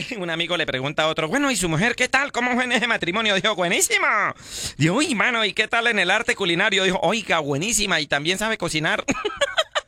Un amigo le pregunta a otro, bueno, ¿y su mujer qué tal? ¿Cómo fue en ese matrimonio? Dijo, buenísima. Dijo, uy, mano, ¿y qué tal en el arte culinario? Dijo, oiga, buenísima, y también sabe cocinar.